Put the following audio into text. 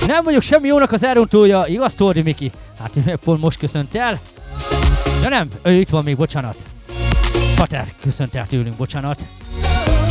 Nem vagyok semmi jónak az elrontója, igaz Tordi Miki? Hát pont most köszönt el. Ja nem, ő itt van még, bocsánat. Pater köszönt el tőlünk, bocsánat.